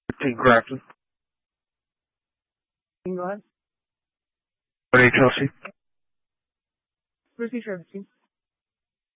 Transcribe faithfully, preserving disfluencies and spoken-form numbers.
fifteen Grafton. Go ahead. What H L C? Proceed servicing.